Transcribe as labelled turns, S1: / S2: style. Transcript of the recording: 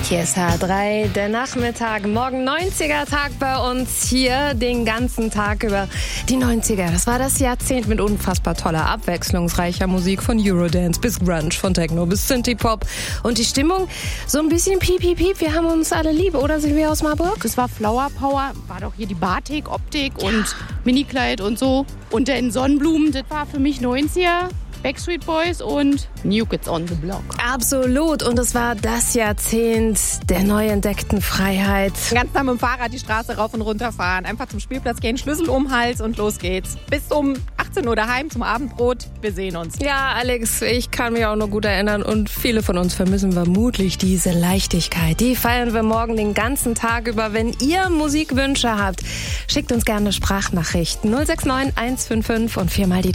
S1: Hier ist H3, der Nachmittag, morgen 90er-Tag bei uns hier den ganzen Tag über. Die 90er, das war das Jahrzehnt mit unfassbar toller, abwechslungsreicher Musik von Eurodance bis Grunge, von Techno bis Synthie-Pop. Und die Stimmung so ein bisschen piep, piep, piep, wir haben uns alle lieb, oder Silvia aus Marburg?
S2: Es war Flower Power, war doch hier die Batik, Optik und Minikleid und so. Und den Sonnenblumen, das war für mich 90er. Backstreet Boys und New Kids on the Block.
S1: Absolut. Und es war das Jahrzehnt der neu entdeckten Freiheit.
S3: Ganz nah mit dem Fahrrad die Straße rauf und runter fahren. Einfach zum Spielplatz gehen, Schlüssel um den Hals und los geht's. Bis um 18 Uhr daheim zum Abendbrot. Wir sehen uns.
S1: Ja, Alex, ich kann mich auch noch gut erinnern und viele von uns vermissen vermutlich diese Leichtigkeit. Die feiern wir morgen den ganzen Tag über. Wenn ihr Musikwünsche habt, schickt uns gerne Sprachnachrichten 069 155 und 4 mal die 3.